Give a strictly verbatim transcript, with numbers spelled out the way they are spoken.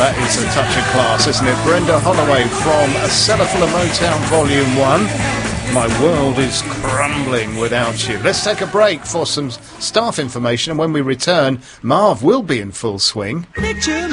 that is a touch of class, isn't it? Brenda Holloway from A Cellar Full of Motown Volume one. My world is crumbling without you. Let's take a break for some staff information, and when we return, Marv will be in full swing.